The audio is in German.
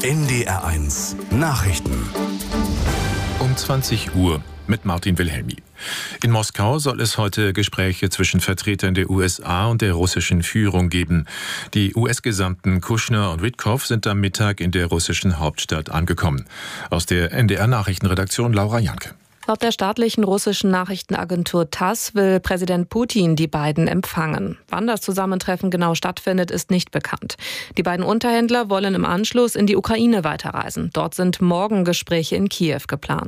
NDR1 Nachrichten. Um 20 Uhr mit Martin Wilhelmi. In Moskau soll es heute Gespräche zwischen Vertretern der USA und der russischen Führung geben. Die US-Gesandten Kushner und Witkow sind am Mittag in der russischen Hauptstadt angekommen. Aus der NDR-Nachrichtenredaktion Laura Janke. Laut der staatlichen russischen Nachrichtenagentur TASS will Präsident Putin die beiden empfangen. Wann das Zusammentreffen genau stattfindet, ist nicht bekannt. Die beiden Unterhändler wollen im Anschluss in die Ukraine weiterreisen. Dort sind morgen Gespräche in Kiew geplant.